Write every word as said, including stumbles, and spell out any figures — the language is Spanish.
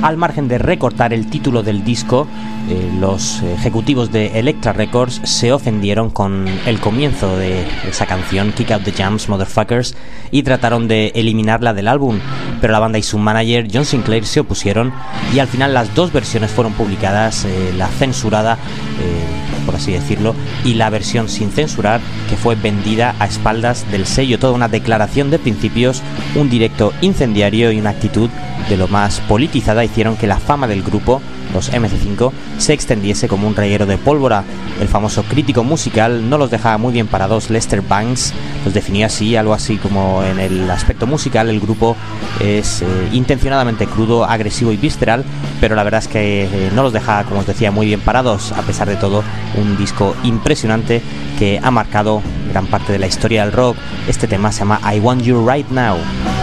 Al margen de recortar el título del disco, eh, los ejecutivos de Elektra Records se ofendieron con el comienzo de esa canción, Kick Out the Jams, Motherfuckers, y trataron de eliminarla del álbum, pero la banda y su manager John Sinclair se opusieron y al final las dos versiones fueron publicadas, eh, la censurada, eh, por así decirlo, y la versión sin censurar, que fue vendida a espaldas del sello. Toda una declaración de principios, un directo incendiario y una actitud de lo más politizada hicieron que la fama del grupo, los eme ce cinco, se extendiese como un reguero de pólvora. El famoso crítico musical no los dejaba muy bien parados. Lester Bangs los definió así, algo así como: en el aspecto musical el grupo es eh, intencionadamente crudo, agresivo y visceral, pero la verdad es que eh, no los deja, como os decía, muy bien parados. A pesar de todo, un disco impresionante que ha marcado gran parte de la historia del rock. Este tema se llama I Want You Right Now.